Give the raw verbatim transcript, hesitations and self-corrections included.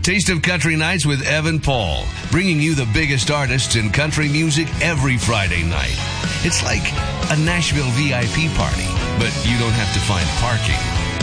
Taste of Country Nights with Evan Paul, bringing you the biggest artists in country music every Friday night. It's like a Nashville V I P party, but you don't have to find parking.